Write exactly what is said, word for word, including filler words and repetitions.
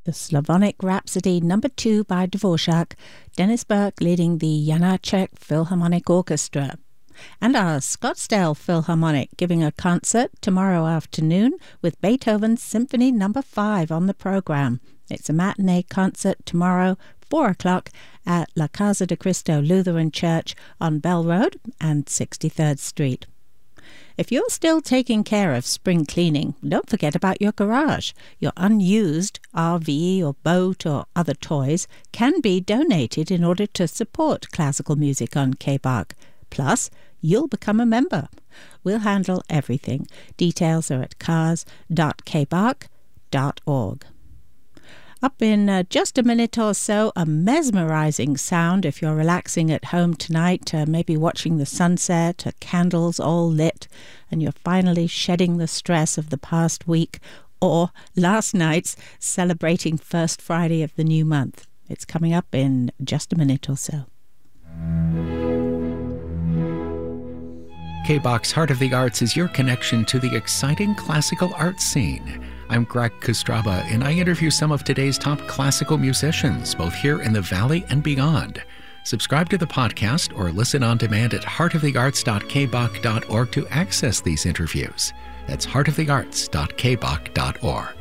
The Slavonic Rhapsody number two by Dvorak, Dennis Burke leading the Janacek Philharmonic Orchestra. And our Scottsdale Philharmonic giving a concert tomorrow afternoon with Beethoven's Symphony number five on the program. It's a matinee concert tomorrow, four o'clock, at La Casa de Cristo Lutheran Church on Bell Road and sixty-third Street. If you're still taking care of spring cleaning, don't forget about your garage. Your unused R V or boat or other toys can be donated in order to support classical music on K B A C. Plus, you'll become a member. We'll handle everything. Details are at cars dot k b a c dot org. Up in uh, just a minute or so, a mesmerizing sound if you're relaxing at home tonight, uh, maybe watching the sunset, uh, candles all lit, and you're finally shedding the stress of the past week, or last night's celebrating First Friday of the new month. It's coming up in just a minute or so. K B A C's Heart of the Arts is your connection to the exciting classical arts scene. I'm Greg Kostraba, and I interview some of today's top classical musicians, both here in the Valley and beyond. Subscribe to the podcast or listen on demand at heart of the arts dot k b a c dot org to access these interviews. That's heart of the arts dot k b a c dot org.